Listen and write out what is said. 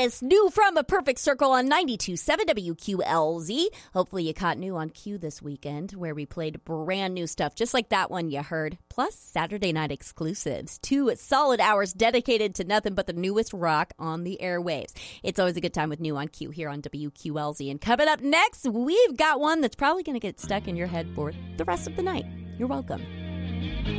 This new from A Perfect Circle on 92.7 WQLZ. Hopefully you caught New on Q this weekend, where we played brand new stuff, just like that one you heard. Plus Saturday night exclusives. 2 solid hours dedicated to nothing but the newest rock on the airwaves. It's always a good time with New on Q here on WQLZ. And coming up next, we've got one that's probably going to get stuck in your head for the rest of the night. You're welcome.